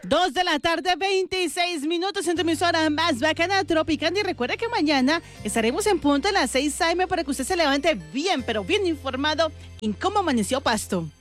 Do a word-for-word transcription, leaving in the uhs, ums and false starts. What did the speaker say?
Dos de la tarde, veintiséis minutos en tu emisora más bacana, Tropicana. Y recuerda que mañana estaremos en punto a las seis a eme para que usted se levante bien, pero bien informado en cómo amaneció Pasto.